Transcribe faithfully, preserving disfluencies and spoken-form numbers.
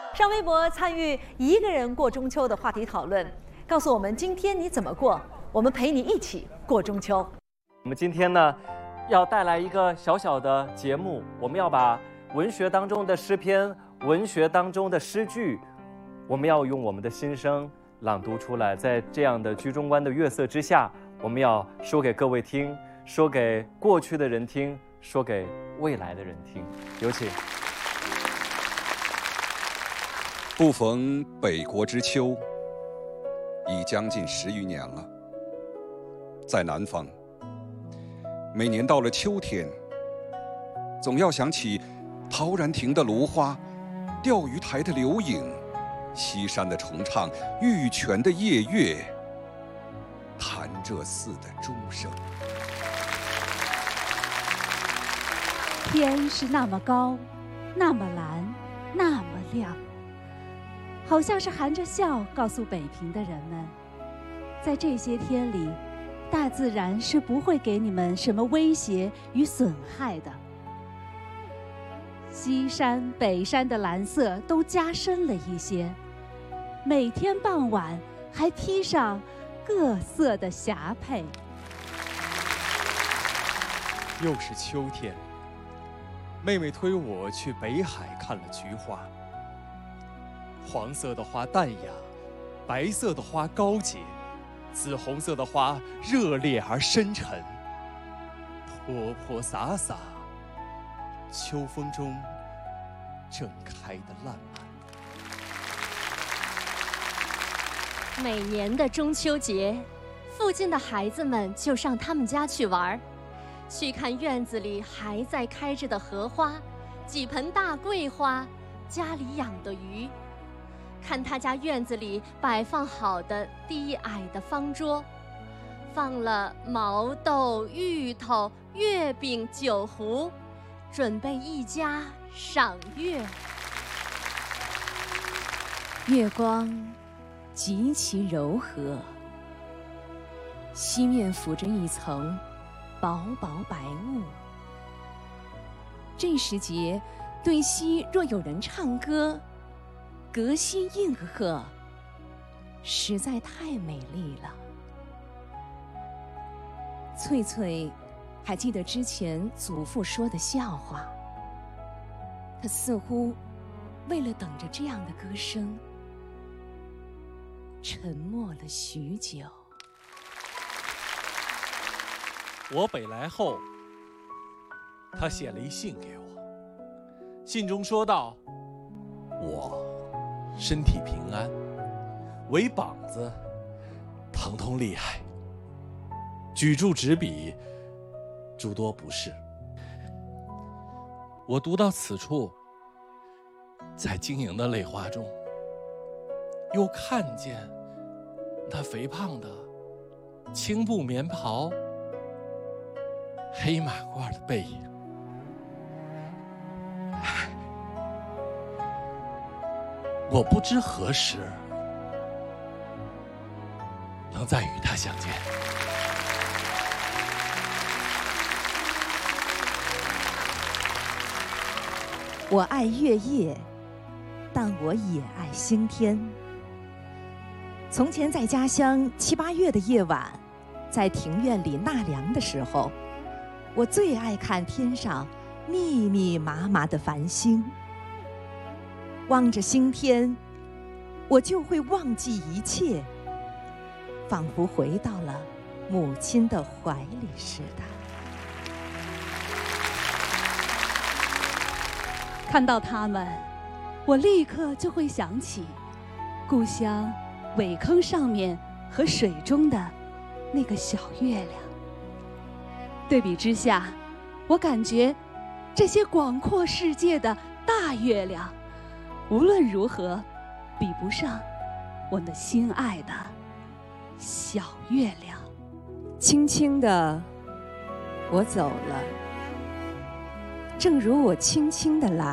上微博参与一个人过中秋的话题讨论，告诉我们今天你怎么过，我们陪你一起过中秋。 我们今天呢，要带来一个小小的节目，我们要把文学当中的诗篇、文学当中的诗句，我们要用我们的心声朗读出来。在这样的居中关的月色之下，我们要说给各位听，说给过去的人听，说给未来的人听。有请。 不逢北国之秋，已将近十余年了。在南方，每年到了秋天，总要想起陶然亭的芦花，钓鱼台的柳影，西山的重唱，玉泉的夜月，潭柘寺的钟声。 天是那么高，那么蓝，那么亮，好像是含着笑告诉北平的人们，在这些天里，大自然是不会给你们什么威胁与损害的。西山、北山的蓝色都加深了一些，每天傍晚还披上各色的霞帔。 又是秋天，妹妹推我去北海看了菊花。黄色的花淡雅，白色的花高洁，紫红色的花热烈而深沉，泼泼洒洒，秋风中正开得烂漫。 每年的中秋节，附近的孩子们就上他们家去玩，去看院子里还在开着的荷花，几盆大桂花，家里养的鱼，看他家院子里摆放好的低矮的方桌，放了毛豆、芋头、月饼、酒壶，准备一家赏月。 月光极其柔和，西面浮着一层薄薄白雾。这时节，对西若有人唱歌，隔西应和，实在太美丽了。翠翠还记得之前祖父说的笑话，她似乎为了等着这样的歌声，沉默了许久。 我北来后，他写了一信给我，信中说道：我身体平安，唯膀子疼痛厉害，举箸执笔诸多不适。我读到此处，在晶莹的泪花中，又看见那肥胖的青布棉袍、黑马褂的背影。我不知何时能再与他相见。 我爱月夜，但我也爱星天。从前在家乡七八月的夜晚，在庭院里纳凉的时候，我最爱看天上密密麻麻的繁星。望着星天，我就会忘记一切，仿佛回到了母亲的怀里似的。 看到它们，我立刻就会想起故乡苇坑上面和水中的那个小月亮。对比之下，我感觉这些广阔世界的大月亮，无论如何比不上我那心爱的小月亮。 轻轻地，我走了，正如我轻轻地来。